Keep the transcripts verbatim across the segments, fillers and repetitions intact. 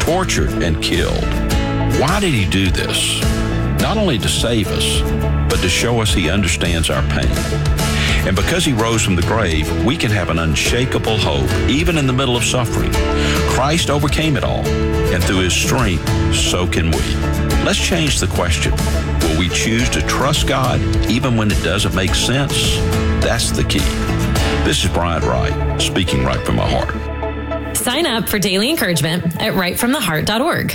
tortured, and killed. Why did he do this? Not only to save us, but to show us he understands our pain. And because he rose from the grave, we can have an unshakable hope, even in the middle of suffering. Christ overcame it all, and through his strength, so can we. Let's change the question. Will we choose to trust God even when it doesn't make sense? That's the key. This is Brian Wright, speaking right from my heart. Sign up for daily encouragement at right from the heart dot org.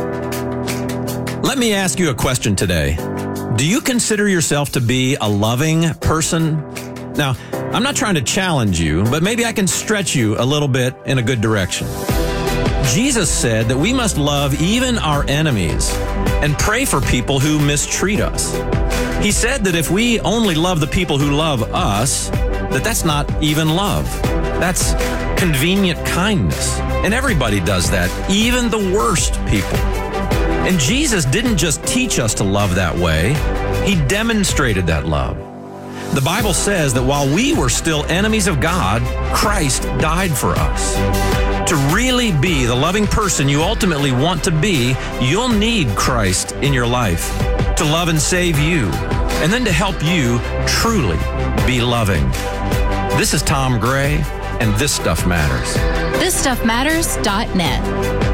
Let me ask you a question today. Do you consider yourself to be a loving person? Now, I'm not trying to challenge you, but maybe I can stretch you a little bit in a good direction. Jesus said that we must love even our enemies and pray for people who mistreat us. He said that if we only love the people who love us, that that's not even love. That's convenient kindness. And everybody does that, even the worst people. And Jesus didn't just teach us to love that way. He demonstrated that love. The Bible says that while we were still enemies of God, Christ died for us. To really be the loving person you ultimately want to be, you'll need Christ in your life to love and save you, and then to help you truly be loving. This is Tom Gray, and This Stuff Matters. this stuff matters dot net.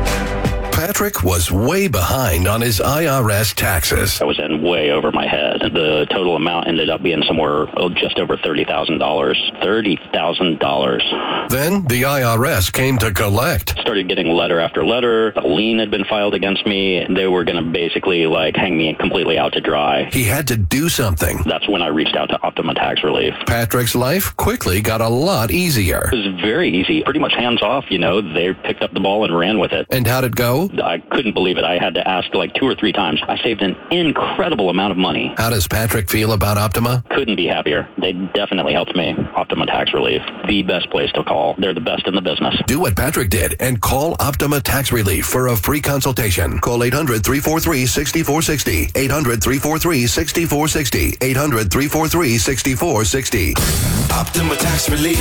Patrick was way behind on his I R S taxes. I was in way over my head. The total amount ended up being somewhere oh, just over thirty thousand dollars. thirty thousand dollars. Then the I R S came to collect. Started getting letter after letter. A lien had been filed against me. They were going to basically like hang me completely out to dry. He had to do something. That's when I reached out to Optima Tax Relief. Patrick's life quickly got a lot easier. It was very easy. Pretty much hands off, you know. They picked up the ball and ran with it. And how'd it go? I couldn't believe it. I had to ask like two or three times. I saved an incredible amount of money. How does Patrick feel about Optima? Couldn't be happier. They definitely helped me. Optima Tax Relief, the best place to call. They're the best in the business. Do what Patrick did and call Optima Tax Relief for a free consultation. Call eight hundred, three four three, six four six zero. eight hundred, three four three, six four six zero. eight hundred, three four three, six four six zero. Optima Tax Relief.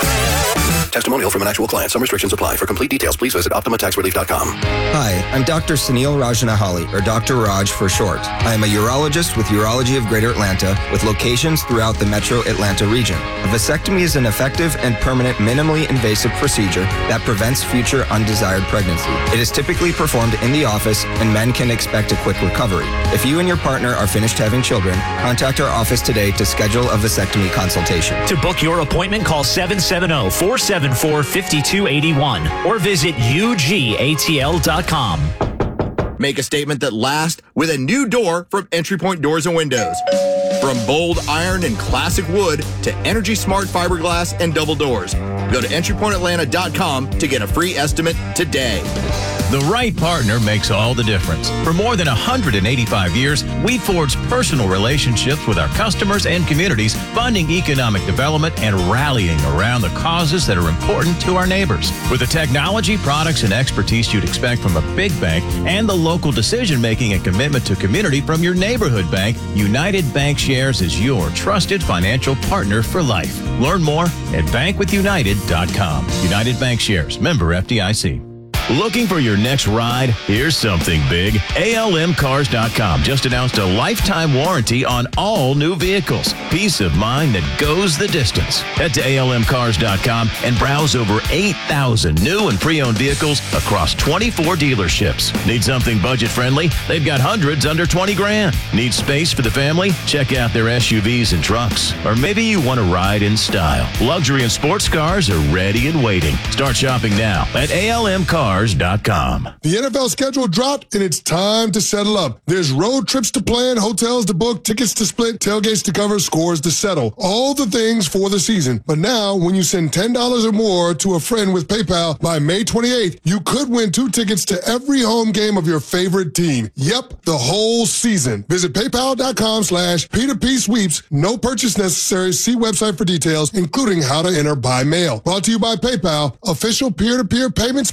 Testimonial from an actual client. Some restrictions apply. For complete details, please visit optima tax relief dot com. Hi, I'm Doctor Sunil Rajanahali, or Doctor Raj for short. I am a urologist with Urology of Greater Atlanta, with locations throughout the metro Atlanta region. A vasectomy is an effective and permanent minimally invasive procedure that prevents future undesired pregnancy. It is typically performed in the office, and men can expect a quick recovery. If you and your partner are finished having children, contact our office today to schedule a vasectomy consultation. To book your appointment, call seven seven zero, four seven four, five two eight one or visit U G A T L dot com. Make a statement that lasts with a new door from Entry Point Doors and Windows. From bold iron and classic wood to energy smart fiberglass and double doors. Go to entry point atlanta dot com to get a free estimate today. The right partner makes all the difference. For more than one hundred eighty-five years, we forged personal relationships with our customers and communities, funding economic development and rallying around the causes that are important to our neighbors. With the technology, products, and expertise you'd expect from a big bank and the local decision-making and commitment to community from your neighborhood bank, United Bankshares is your trusted financial partner for life. Learn more at bank with united dot com. United Bankshares, member F D I C. Looking for your next ride? Here's something big. A L M cars dot com just announced a lifetime warranty on all new vehicles. Peace of mind that goes the distance. Head to A L M cars dot com and browse over eight thousand new and pre-owned vehicles across twenty-four dealerships. Need something budget-friendly? They've got hundreds under twenty grand. Need space for the family? Check out their S U Vs and trucks. Or maybe you want to ride in style. Luxury and sports cars are ready and waiting. Start shopping now at A L M cars dot com. The N F L schedule dropped, and it's time to settle up. There's road trips to plan, hotels to book, tickets to split, tailgates to cover, scores to settle. All the things for the season. But now, when you send ten dollars or more to a friend with PayPal by May twenty-eighth, you could win two tickets to every home game of your favorite team. Yep, the whole season. Visit paypal.com slash P2P sweeps. No purchase necessary. See website for details, including how to enter by mail. Brought to you by PayPal, official peer-to-peer payment sponsor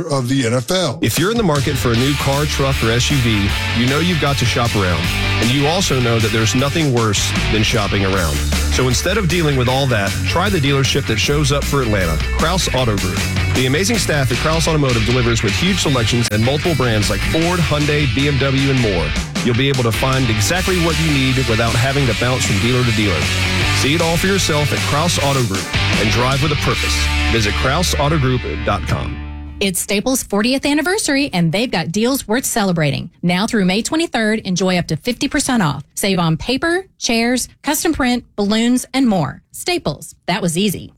of the N F L. If you're in the market for a new car, truck, or S U V, you know you've got to shop around. And you also know that there's nothing worse than shopping around. So instead of dealing with all that, try the dealership that shows up for Atlanta, Kraus Auto Group. The amazing staff at Kraus Automotive delivers with huge selections and multiple brands like Ford, Hyundai, B M W, and more. You'll be able to find exactly what you need without having to bounce from dealer to dealer. See it all for yourself at Kraus Auto Group and drive with a purpose. Visit Kraus Auto Group dot com. It's Staples' fortieth anniversary, and they've got deals worth celebrating. Now through May twenty-third, enjoy up to fifty percent off. Save on paper, chairs, custom print, balloons, and more. Staples. That was easy.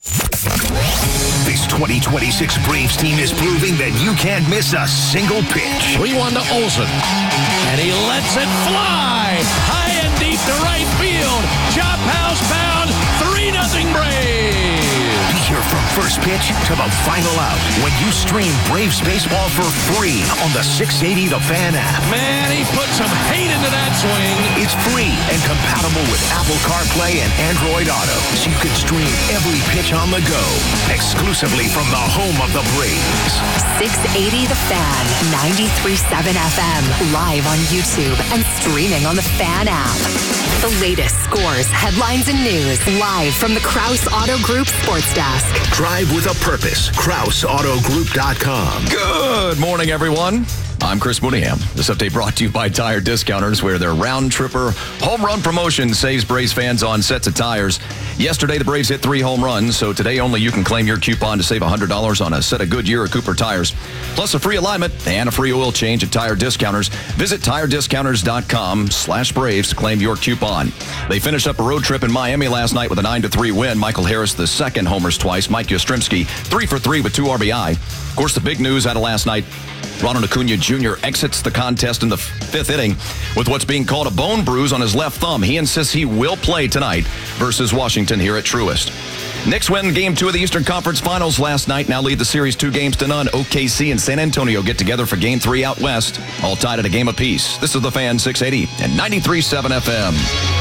This twenty twenty-six Braves team is proving that you can't miss a single pitch. three one to Olsen, and he lets it fly high and deep to right field. Chop house bound, three nothing Braves. Be here from first pitch to the final out when you stream Braves baseball for free on the six eighty The Fan app. Man, he put some hate into that swing. It's free and compatible with Apple CarPlay and Android Auto, so you can stream every pitch on the go, exclusively from the home of the Braves. six eighty The Fan, ninety-three point seven F M, live on YouTube and streaming on the Fan app. The latest scores, headlines, and news, live from the Kraus Auto Group Sports Desk. Drive with a purpose. Kraus Auto Group dot com. Good morning, everyone. I'm Chris Mooneyham. This update brought to you by Tire Discounters, where their round tripper home run promotion saves Braves fans on sets of tires. Yesterday, the Braves hit three home runs, so today only you can claim your coupon to save one hundred dollars on a set of Goodyear or Cooper tires, plus a free alignment and a free oil change at Tire Discounters. Visit Tire Discounters dot com slash Braves to claim your coupon. They finished up a road trip in Miami last night with a nine to three win. Michael Harris, the second, homers twice. Mike Yastrzemski, three for three with two R B I. Of course, the big news out of last night, Ronald Acuna Junior exits the contest in the fifth inning with what's being called a bone bruise on his left thumb. He insists he will play tonight versus Washington here at Truist. Knicks win game two of the Eastern Conference Finals last night. Now lead the series two games to none. O K C and San Antonio get together for game three out west, all tied at a game apiece. This is the Fan, six eighty and ninety-three point seven F M.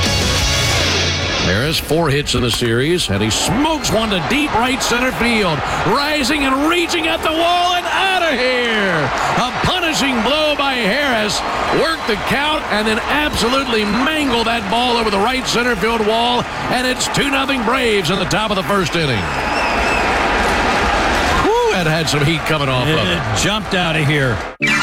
Harris, four hits in the series, and he smokes one to deep right center field. Rising and reaching at the wall and out of here. A punishing blow by Harris. Worked the count and then absolutely mangled that ball over the right center field wall. And it's two nothing Braves in the top of the first inning. Whew, that had some heat coming off it of it. It jumped out of here.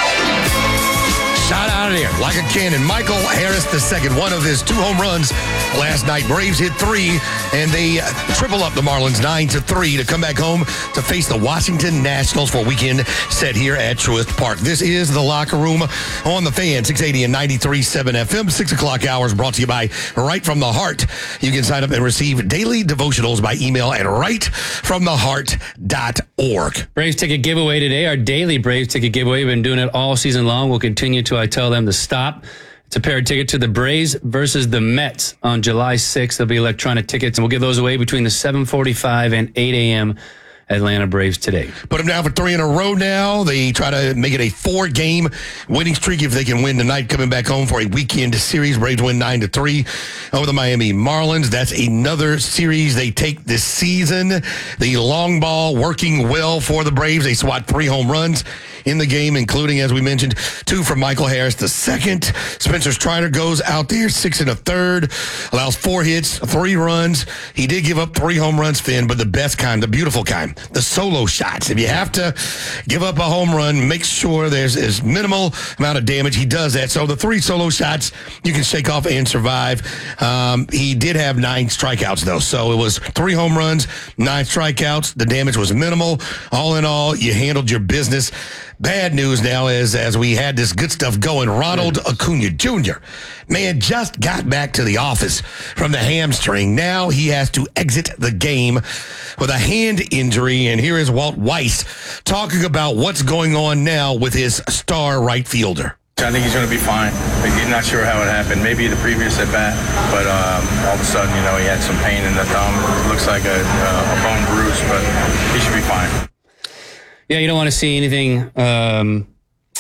Shot out of here like a cannon. Michael Harris the second, one of his two home runs last night. Braves hit three, and they uh, triple up the Marlins nine to three to come back home to face the Washington Nationals for a weekend set here at Truist Park. This is the Locker Room on the Fan, six eighty and ninety-three point seven F M. Six o'clock hours brought to you by Right From The Heart. You can sign up and receive daily devotionals by email at right from the heart dot org. Braves ticket giveaway today. Our daily Braves ticket giveaway. We've been doing it all season long. We'll continue to I tell them to stop. It's a pair of tickets to the Braves versus the Mets on July sixth. There'll be electronic tickets, and we'll give those away between the seven forty-five and eight a.m. Atlanta Braves today. Put them down for three in a row now. They try to make it a four-game winning streak if they can win tonight, coming back home for a weekend series. Braves win nine to three over the Miami Marlins. That's another series they take this season. The long ball working well for the Braves. They swat three home runs in the game, including, as we mentioned, two from Michael Harris the second. Spencer Strider goes out there, six and a third, allows four hits, three runs. He did give up three home runs, Finn, but the best kind, the beautiful kind, the solo shots. If you have to give up a home run, make sure there's as minimal amount of damage. He does that. So the three solo shots you can shake off and survive. Um, he did have nine strikeouts, though. So it was three home runs, nine strikeouts. The damage was minimal. All in all, you handled your business. Bad news now is, as we had this good stuff going, Ronald Acuna Junior, man, just got back to the office from the hamstring. Now he has to exit the game with a hand injury. And here is Walt Weiss talking about what's going on now with his star right fielder. I think he's going to be fine. He's not sure how it happened. Maybe the previous at bat, but um, all of a sudden, you know, he had some pain in the thumb. It looks like a, a bone bruise, but he should be fine. Yeah, you don't want to see anything um,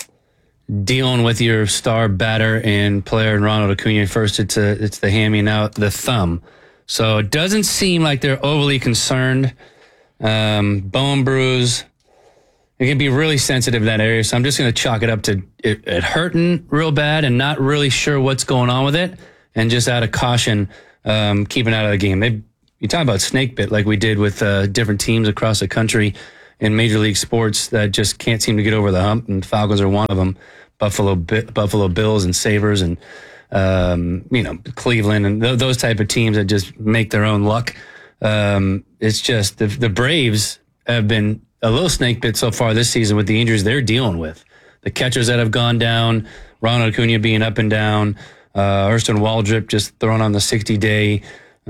dealing with your star batter and player in Ronald Acuna. First, it's a, it's the hammy, now the thumb. So it doesn't seem like they're overly concerned. Um, bone bruise, it can be really sensitive in that area. So I'm just going to chalk it up to it, it hurting real bad and not really sure what's going on with it, and just out of caution, um, keeping out of the game. They, you talk about snake bit like we did with uh, different teams across the country in Major League sports that just can't seem to get over the hump, and Falcons are one of them. Buffalo Buffalo Bills and Sabres and, um, you know, Cleveland and th- those type of teams that just make their own luck. Um, it's just the, the Braves have been a little snake bit so far this season with the injuries they're dealing with. The catchers that have gone down, Ronald Acuna being up and down, uh, Hurston Waldrop just thrown on the sixty-day,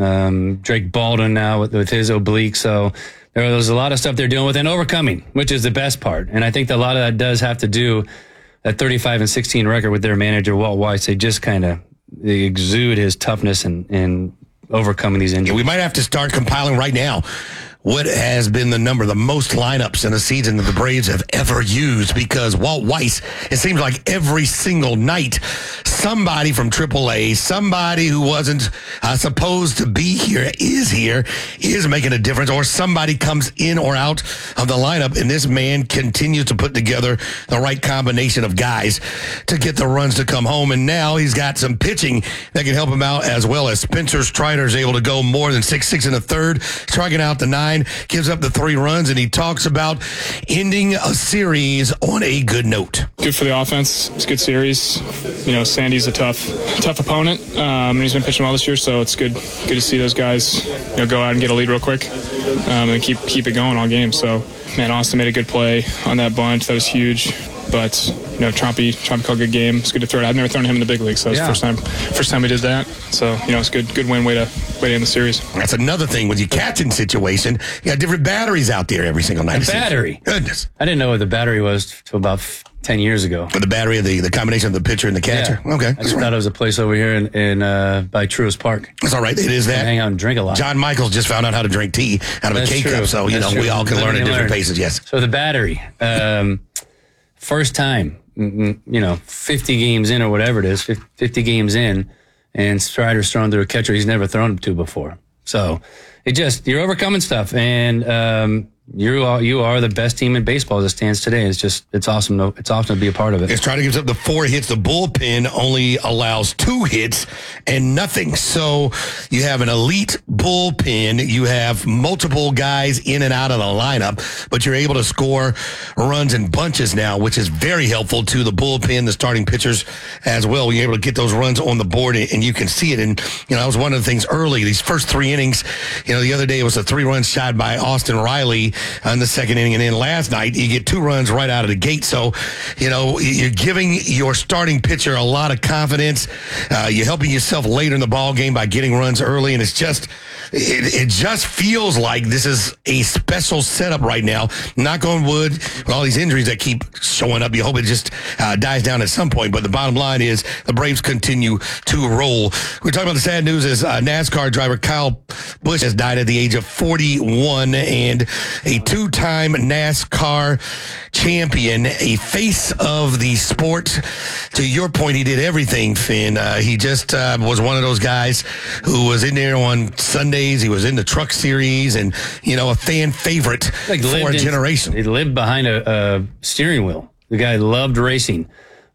um, Drake Baldwin now with, with his oblique. So there's a lot of stuff they're dealing with and overcoming, which is the best part. And I think that a lot of that does have to do that thirty-five and sixteen record with their manager, Walt Weiss. They just kind of they exude his toughness and, and overcoming these injuries. Yeah, we might have to start compiling right now what has been the number, the most lineups in a season that the Braves have ever used, because Walt Weiss, it seems like every single night, somebody from triple A, somebody who wasn't uh, supposed to be here, is here, is making a difference, or somebody comes in or out of the lineup, and this man continues to put together the right combination of guys to get the runs to come home. And now he's got some pitching that can help him out, as well as Spencer Strider is able to go more than six, six and a third, striking out the nine, gives up the three runs, and he talks about ending a series on a good note. Good for the offense. It's a good series. You know, Sandy's a tough, tough opponent, um, and he's been pitching well this year, so it's good, good to see those guys, you know, go out and get a lead real quick, um, and keep keep it going all game. So, man, Austin made a good play on that bunt. That was huge. But, you know, Trumpy, Trumpy called a good game. It's good to throw it. I've never thrown him in the big league, so it's Yeah. the first time, first time we did that. So, you know, it's good, good win, way to, way to end the series. That's another thing with your catching situation. You got different batteries out there every single night. The battery. Goodness. I didn't know what the battery was until about f- ten years ago. For the battery of the, the combination of the pitcher and the catcher. Yeah. Okay. I just thought it was a place over here in, in uh, by Truist Park. That's all right. It is that. Hang out and drink a lot. John Michaels just found out how to drink tea out of That's a K true. cup, so, you That's know, we true. all can Living learn at and different learn. paces, yes. So the battery, um, first time, mm, you know, fifty games in or whatever it is, fifty games in, and Strider's thrown through a catcher he's never thrown to before. So it just, you're overcoming stuff, and um, you are you are the best team in baseball as it stands today. It's just, it's awesome to, it's awesome to be a part of it. It's trying to give up the four hits. The bullpen only allows two hits and nothing. So you have an elite bullpen. You have multiple guys in and out of the lineup, but you're able to score runs in bunches now, which is very helpful to the bullpen, the starting pitchers as well. You're able to get those runs on the board, and you can see it. And, you know, that was one of the things early, these first three innings. You know, the other day it was a three run shot by Austin Riley in the second inning. And then last night, you get two runs right out of the gate. So, you know, you're giving your starting pitcher a lot of confidence. Uh, you're helping yourself later in the ball game by getting runs early. And it's just, it, it just feels like this is a special setup right now. Knock on wood, with all these injuries that keep showing up. You hope it just uh, dies down at some point. But the bottom line is the Braves continue to roll. We're talking about the sad news is uh, NASCAR driver Kyle Busch has died at the age of forty-one, and a two-time NASCAR champion, a face of the sport. To your point, he did everything, Finn. Uh, he just uh, was one of those guys who was in there on Sundays. He was in the Truck Series, and, you know, a fan favorite Like for a lived in- generation. He lived behind a, a steering wheel. The guy loved racing.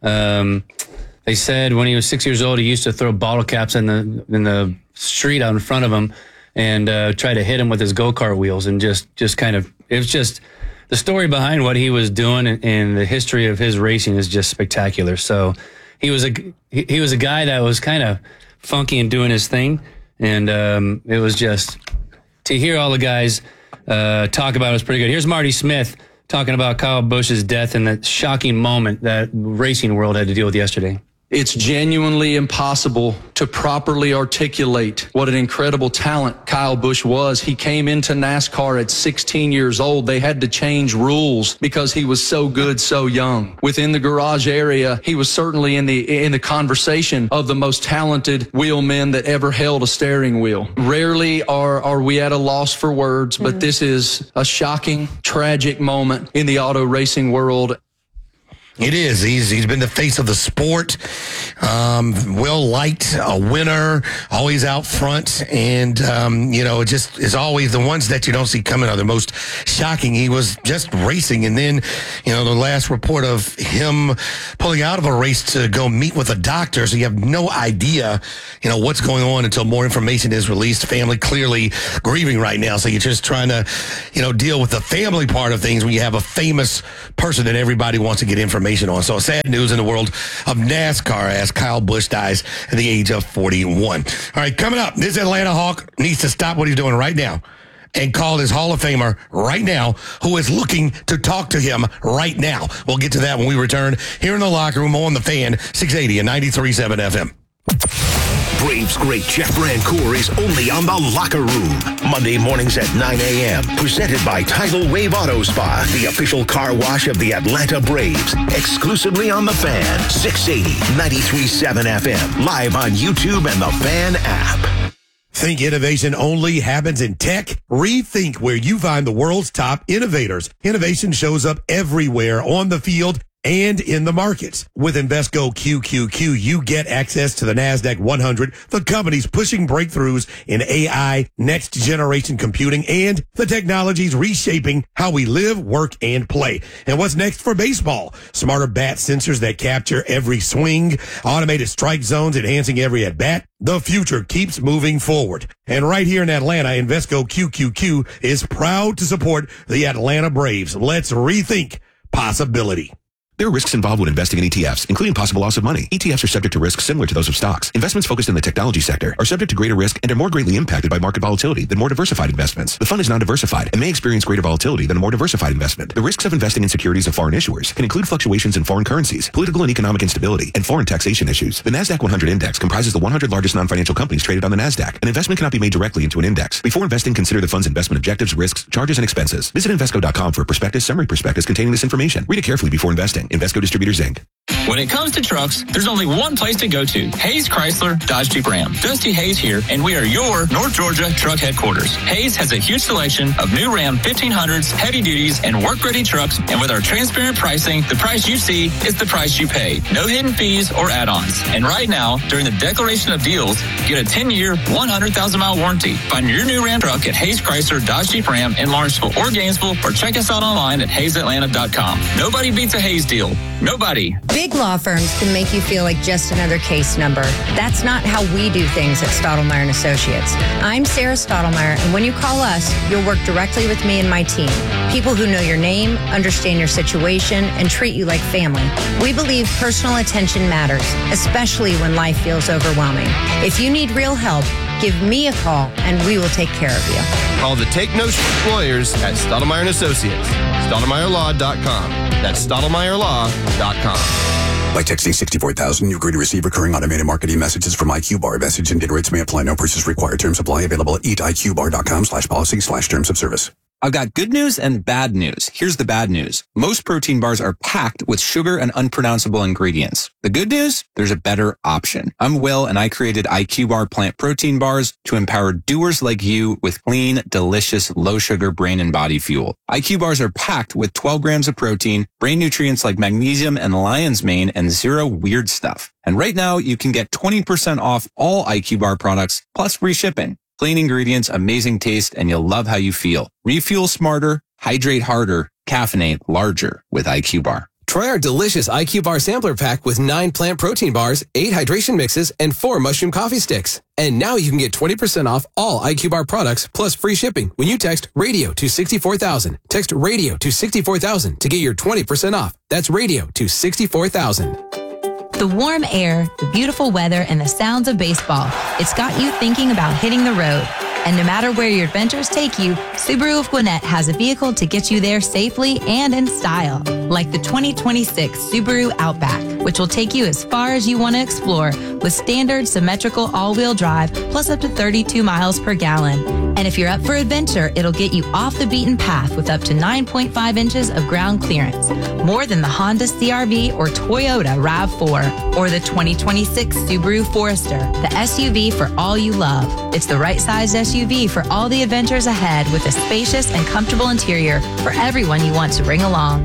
Um, they said when he was six years old, he used to throw bottle caps in the in the street out in front of him and uh, try to hit him with his go-kart wheels, and just just kind of, it was just, the story behind what he was doing and, and the history of his racing is just spectacular. So he was a he, he was a guy that was kind of funky and doing his thing, and um, it was just, to hear all the guys uh, talk about it was pretty good. Here's Marty Smith talking about Kyle Busch's death and that shocking moment that racing world had to deal with yesterday. It's genuinely impossible to properly articulate what an incredible talent Kyle Busch was. He came into NASCAR at sixteen years old. They had to change rules because he was so good so young. Within the garage area, he was certainly in the in the conversation of the most talented wheelmen that ever held a steering wheel. Rarely are, are we at a loss for words, but this is a shocking, tragic moment in the auto racing world. It is. He's he's been the face of the sport. Um, well liked, a winner, always out front, and um, you know, it just is always the ones that you don't see coming are the most shocking. He was just racing, and then you know the last report of him pulling out of a race to go meet with a doctor, so you have no idea, you know, what's going on until more information is released. Family clearly grieving right now, so you're just trying to, you know, deal with the family part of things when you have a famous person that everybody wants to get information on. So sad news in the world of NASCAR as Kyle Busch dies at the age of forty-one. All right, coming up, this Atlanta Hawk needs to stop what he's doing right now and call his Hall of Famer right now, who is looking to talk to him right now. We'll get to that when we return here in the locker room on the Fan, six eighty and ninety-three point seven F M. Braves great Jeff Brancourt is only on The Locker Room. Monday mornings at nine a.m. Presented by Tidal Wave Auto Spa, the official car wash of the Atlanta Braves. Exclusively on The Fan, six eighty, ninety-three point seven F M. Live on YouTube and the Fan app. Think innovation only happens in tech? Rethink where you find the world's top innovators. Innovation shows up everywhere on the field and in the markets. With Invesco Q Q Q, you get access to the NASDAQ one hundred, the companies pushing breakthroughs in A I, next generation computing, and the technologies reshaping how we live, work, and play. And what's next for baseball? Smarter bat sensors that capture every swing, automated strike zones enhancing every at bat. The future keeps moving forward. And right here in Atlanta, Invesco Q Q Q is proud to support the Atlanta Braves. Let's rethink possibility. There are risks involved when investing in E T Fs, including possible loss of money. E T Fs are subject to risks similar to those of stocks. Investments focused in the technology sector are subject to greater risk and are more greatly impacted by market volatility than more diversified investments. The fund is non-diversified and may experience greater volatility than a more diversified investment. The risks of investing in securities of foreign issuers can include fluctuations in foreign currencies, political and economic instability, and foreign taxation issues. The NASDAQ one hundred Index comprises the one hundred largest non-financial companies traded on the NASDAQ. An investment cannot be made directly into an index. Before investing, consider the fund's investment objectives, risks, charges, and expenses. Visit Invesco dot com for a prospectus, summary prospectus containing this information. Read it carefully before investing. Invesco Distributors, Incorporated. When it comes to trucks, there's only one place to go to. Hayes Chrysler Dodge Jeep Ram. Dusty Hayes here, and we are your North Georgia truck headquarters. Hayes has a huge selection of new Ram fifteen hundreds, heavy duties, and work-ready trucks. And with our transparent pricing, the price you see is the price you pay. No hidden fees or add-ons. And right now, during the declaration of deals, get a ten-year, one hundred thousand mile warranty. Find your new Ram truck at Hayes Chrysler Dodge Jeep Ram in Lawrenceville or Gainesville, or check us out online at hayes atlanta dot com. Nobody beats a Hayes deal. Nobody. Big law firms can make you feel like just another case number. That's not how we do things at Stottlemyre and Associates. I'm Sarah Stottlemyre, and when you call us, you'll work directly with me and my team. People who know your name, understand your situation, and treat you like family. We believe personal attention matters, especially when life feels overwhelming. If you need real help, give me a call, and we will take care of you. Call the Take No Shit Lawyers at Stottlemyre and Associates. Stottlemyre law dot com. That's Stottlemyre law dot com. By texting sixty-four thousand, you agree to receive recurring automated marketing messages from I Q Bar. Message and data rates may apply. No purchase required. Terms apply. Available at eat I Q bar dot com slash policy slash terms of service. I've got good news and bad news. Here's the bad news. Most protein bars are packed with sugar and unpronounceable ingredients. The good news? There's a better option. I'm Will, and I created I Q Bar plant protein bars to empower doers like you with clean, delicious, low-sugar brain and body fuel. I Q Bars are packed with twelve grams of protein, brain nutrients like magnesium and lion's mane, and zero weird stuff. And right now, you can get twenty percent off all I Q Bar products, plus free shipping. Clean ingredients, amazing taste, and you'll love how you feel. Refuel smarter, hydrate harder, caffeinate larger with I Q Bar. Try our delicious I Q Bar sampler pack with nine plant protein bars, eight hydration mixes, and four mushroom coffee sticks. And now you can get twenty percent off all I Q Bar products plus free shipping when you text radio to sixty-four thousand. Text radio to sixty-four thousand to get your twenty percent off. That's radio to sixty-four thousand. The warm air, the beautiful weather, and the sounds of baseball. It's got you thinking about hitting the road. And no matter where your adventures take you, Subaru of Gwinnett has a vehicle to get you there safely and in style. Like the twenty twenty-six Subaru Outback, which will take you as far as you want to explore with standard symmetrical all-wheel drive plus up to thirty-two miles per gallon. And if you're up for adventure, it'll get you off the beaten path with up to nine point five inches of ground clearance. More than the Honda C R V or Toyota RAV four or the twenty twenty-six Subaru Forester, the S U V for all you love. It's the right size S U V for all the adventures ahead with a spacious and comfortable interior for everyone you want to bring along.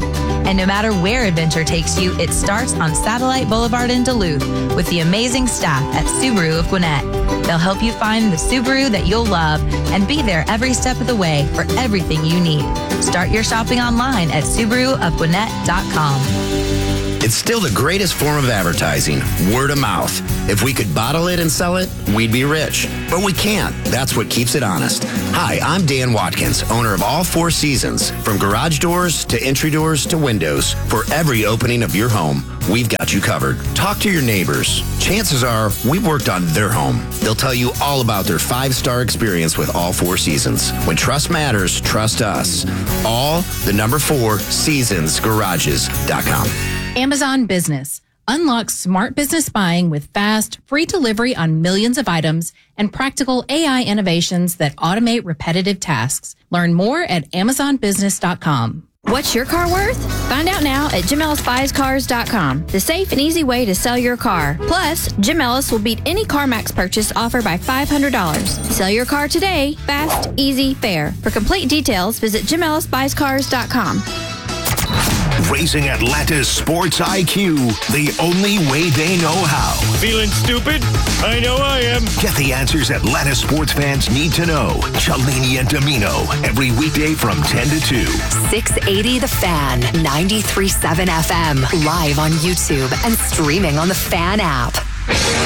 And no matter where adventure takes you, it starts on Satellite Boulevard in Duluth with the amazing staff at Subaru of Gwinnett. They'll help you find the Subaru that you'll love and be there every step of the way for everything you need. Start your shopping online at Subaru of Gwinnett dot com. It's still the greatest form of advertising, word of mouth. If we could bottle it and sell it, we'd be rich. But we can't. That's what keeps it honest. Hi, I'm Dan Watkins, owner of All Four Seasons. From garage doors to entry doors to windows, for every opening of your home, we've got you covered. Talk to your neighbors. Chances are we've worked on their home. They'll tell you all about their five-star experience with All Four Seasons. When trust matters, trust us. All, the number four, seasons garages dot com. Amazon Business. Unlock smart business buying with fast, free delivery on millions of items and practical A I innovations that automate repetitive tasks. Learn more at amazon business dot com. What's your car worth? Find out now at Jim Ellis Buys Cars dot com, the safe and easy way to sell your car. Plus, Jim Ellis will beat any CarMax purchase offer by five hundred dollars. Sell your car today, fast, easy, fair. For complete details, visit Jim Ellis Buys Cars dot com. Raising Atlanta's sports I Q the only way they know how. Feeling stupid? I know I am. Get the answers Atlanta sports fans need to know. Cellini and Domino, every weekday from ten to two. six eighty The Fan, ninety-three point seven F M, live on YouTube and streaming on the Fan app.